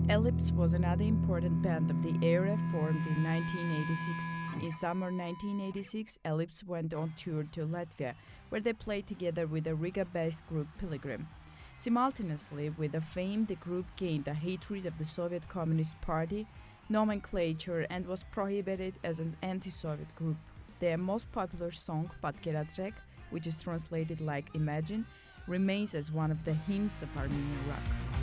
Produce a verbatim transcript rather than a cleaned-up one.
Ellipse was another important band of the era, formed in nineteen eighty-six. In summer nineteen eighty-six, Ellipse went on tour to Latvia, where they played together with the Riga-based group Pilgrim. Simultaneously with the fame, the group gained a hatred of the Soviet Communist Party nomenclature and was prohibited as an anti-Soviet group. Their most popular song, Patkerazrek, which is translated like Imagine, remains as one of the hymns of Armenian rock.